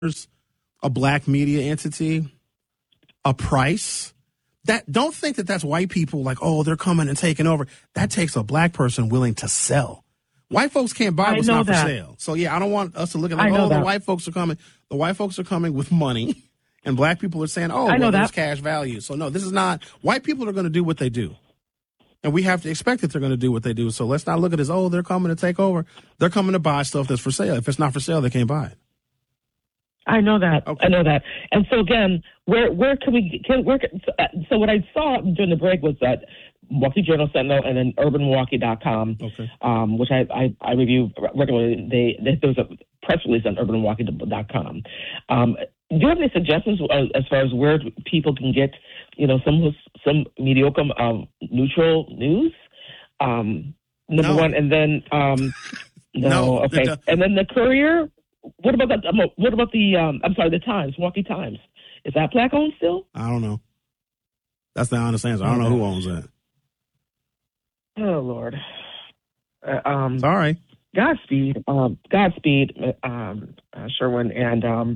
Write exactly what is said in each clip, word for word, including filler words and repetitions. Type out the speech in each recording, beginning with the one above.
a black media entity a price, that don't think that that's white people like, oh, they're coming and taking over. That takes a black person willing to sell. White folks can't buy what's not that. for sale. So, yeah, I don't want us to look at like, oh, that. the white folks are coming. The white folks are coming with money, and black people are saying, oh, I well, there's cash value. So, no, this is not – white people are going to do what they do. And we have to expect that they're going to do what they do. So let's not look at it as, oh, they're coming to take over. They're coming to buy stuff that's for sale. If it's not for sale, they can't buy it. I know that. Okay. I know that. And so, again, where where can we can, – where can, so what I saw during the break was that Milwaukee Journal Sentinel and then urban milwaukee dot com, okay. um, which I, I, I review regularly. They, they, there was a press release on urban milwaukee dot com. Um, do you have any suggestions as far as where people can get, you know, some some mediocre um, neutral news? Um, number no. one, and then um, no, no, okay, and then the Courier. What about that? What about the? Um, I'm sorry, the Times, Milwaukee Times. Is that black owned still? I don't know. That's the honest answer. I don't know who owns that. Oh Lord. Uh, um, Sorry. Godspeed, um, Godspeed, um, uh, Sherwin, and um.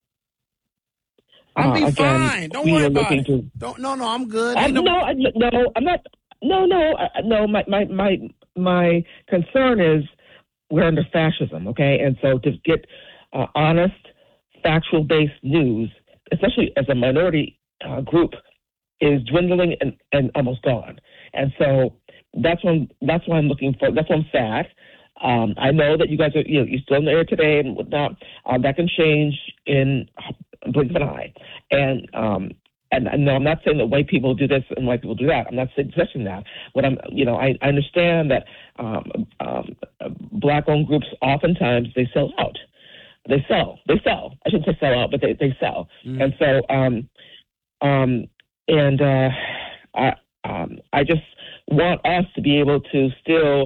I'll be uh, again, fine. Don't worry about it. To, don't. No, no, I'm good. I, no, no, I, no, I'm not. No, no, uh, no. My, my, my, my concern is we're under fascism, okay? And so to get uh, honest, factual-based news, especially as a minority uh, group, is dwindling and, and almost gone. And so that's when that's why I'm looking for. That's why I'm sad. Um, I know that you guys are, you know, you're still in the air today and whatnot. Uh, that can change in a blink of an eye. And um, and, and no, I'm not saying that white people do this and white people do that. I'm not suggesting that. What I'm, you know, I, I understand that um, um, black-owned groups oftentimes they sell out. They sell. They sell. I shouldn't say sell out, but they, they sell. Mm. And so, um, um, and uh, I, um, I just want us to be able to still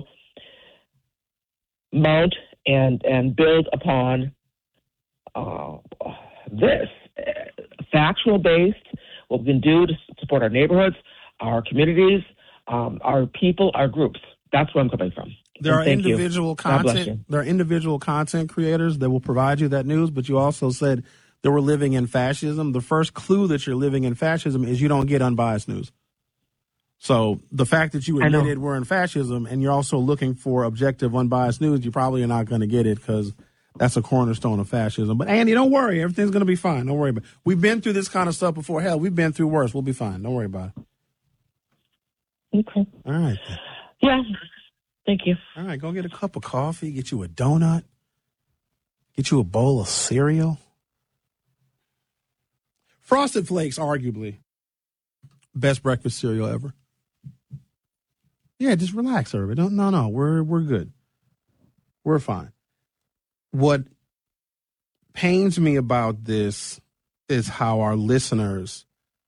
mount and and build upon uh, this uh, factual-based, what we can do to support our neighborhoods, our communities, um, our people, our groups. That's where I'm coming from. There are individual content. There are individual content creators that will provide you that news, but you also said that we're living in fascism. The first clue that you're living in fascism is you don't get unbiased news. So the fact that you admitted we're in fascism and you're also looking for objective, unbiased news, you probably are not going to get it because that's a cornerstone of fascism. But, Andy, don't worry. Everything's going to be fine. Don't worry about it. We've been through this kind of stuff before. Hell, we've been through worse. We'll be fine. Don't worry about it. Okay. All right. Yeah. Thank you. All right. Go get a cup of coffee, get you a donut, get you a bowl of cereal. Frosted Flakes, arguably, best breakfast cereal ever. Yeah, just relax, everybody. Don't, no, no, we're we're good. We're fine. What pains me about this is how our listeners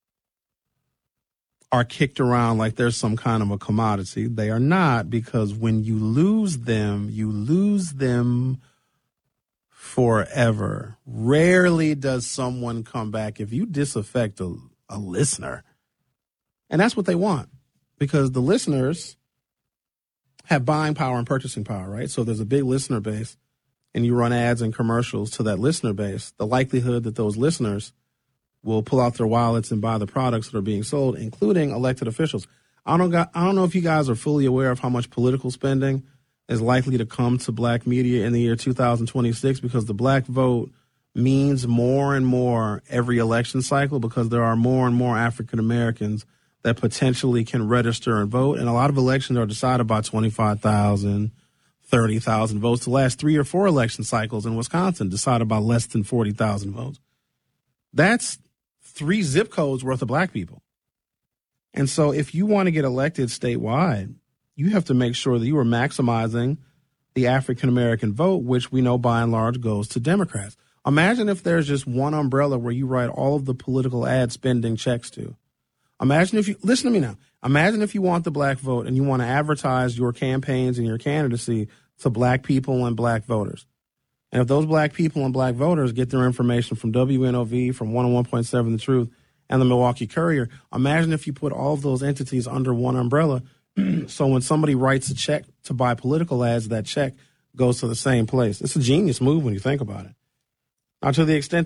are kicked around like there's some kind of a commodity. They are not, because when you lose them, you lose them forever. Rarely does someone come back if you disaffect a, a listener. And that's what they want, because the listeners have buying power and purchasing power, right? So there's a big listener base, and you run ads and commercials to that listener base. The likelihood that those listeners will pull out their wallets and buy the products that are being sold, including elected officials. I don't got, I don't know if you guys are fully aware of how much political spending is likely to come to black media in the year two thousand twenty-six, because the black vote means more and more every election cycle, because there are more and more African Americans that potentially can register and vote. And a lot of elections are decided by twenty-five thousand, thirty thousand votes. The last three or four election cycles in Wisconsin decided by less than forty thousand votes. That's three zip codes worth of black people. And so if you want to get elected statewide, you have to make sure that you are maximizing the African-American vote, which we know by and large goes to Democrats. Imagine if there's just one umbrella where you write all of the political ad spending checks to. Imagine if you, listen to me now, imagine if you want the black vote and you want to advertise your campaigns and your candidacy to black people and black voters. And if those black people and black voters get their information from W N O V, from one oh one point seven The Truth, and the Milwaukee Courier, imagine if you put all of those entities under one umbrella. So when somebody writes a check to buy political ads, that check goes to the same place. It's a genius move when you think about it. Now, to the extent that